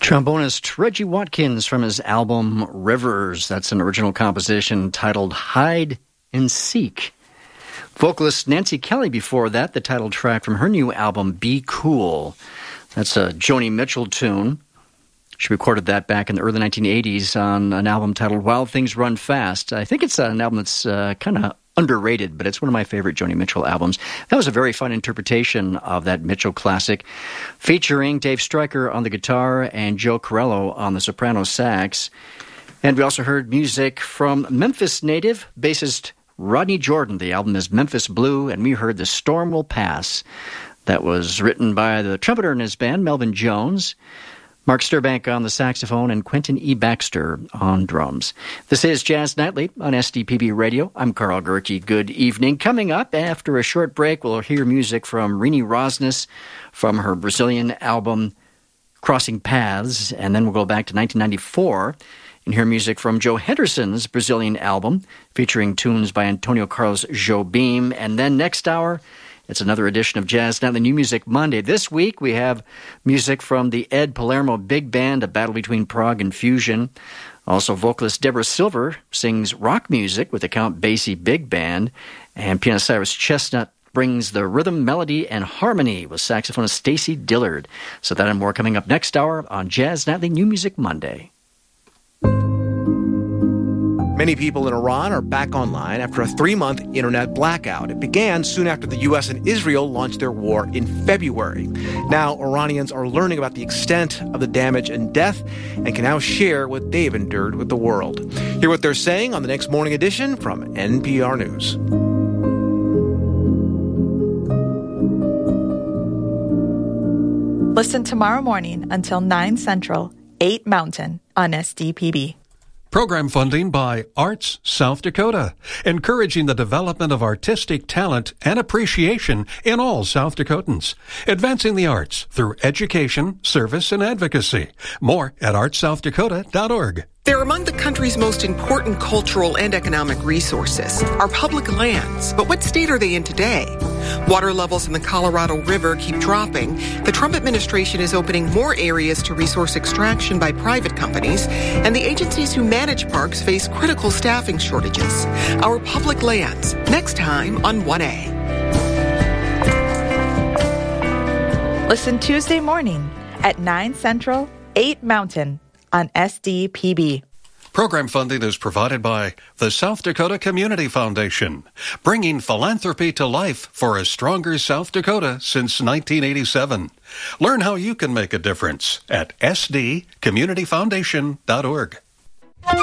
Trombonist Reggie Watkins from his album Rivers. That's an original composition titled Hide and Seek. Vocalist Nancy Kelly before that, the title track from her new album Be Cool. That's a Joni Mitchell tune. She recorded that back in the early 1980s on an album titled Wild Things Run Fast. I think it's an album that's kind of underrated, but it's one of my favorite Joni Mitchell albums. That was a very fun interpretation of that Mitchell classic, featuring Dave Stryker on the guitar and Joe Corello on the soprano sax. And we also heard music from Memphis native bassist Rodney Jordan. The album is Memphis Blue, and we heard The Storm Will Pass. That was written by the trumpeter in his band, Melvin Jones, Mark Sturbank on the saxophone, and Quentin E. Baxter on drums. This is Jazz Nightly on SDPB Radio. I'm Carl Gerke. Good evening. Coming up after a short break, we'll hear music from Rini Rosnes from her Brazilian album Crossing Paths, and then we'll go back to 1994 and hear music from Joe Henderson's Brazilian album featuring tunes by Antonio Carlos Jobim. And then next hour, it's another edition of Jazz Nightly New Music Monday. This week, we have music from the Ed Palermo Big Band, a battle between prog and fusion. Also, vocalist Deborah Silver sings rock music with the Count Basie Big Band. And pianist Cyrus Chestnut brings the rhythm, melody, and harmony with saxophonist Stacy Dillard. So that and more coming up next hour on Jazz Nightly New Music Monday. Many people in Iran are back online after a 3-month internet blackout. It began soon after the U.S. and Israel launched their war in February. Now, Iranians are learning about the extent of the damage and death and can now share what they've endured with the world. Hear what they're saying on the next morning edition from NPR News. Listen tomorrow morning until 9 Central, 8 Mountain on SDPB. Program funding by Arts South Dakota, encouraging the development of artistic talent and appreciation in all South Dakotans, advancing the arts through education, service, and advocacy. More at artsouthdakota.org. They're among the country's most important cultural and economic resources, our public lands. But what state are they in today? Water levels in the Colorado River keep dropping. The Trump administration is opening more areas to resource extraction by private companies, and the agencies who manage parks face critical staffing shortages. Our public lands, next time on 1A. Listen Tuesday morning at 9 Central, 8 Mountain on SDPB. Program funding is provided by the South Dakota Community Foundation, bringing philanthropy to life for a stronger South Dakota since 1987. Learn how you can make a difference at sdcommunityfoundation.org.